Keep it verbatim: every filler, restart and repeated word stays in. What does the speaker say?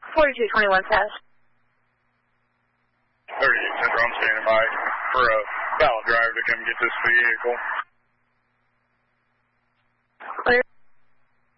forty-two twenty-one South. thirty-eight Central, I'm standing by for a ballot driver to come get this vehicle.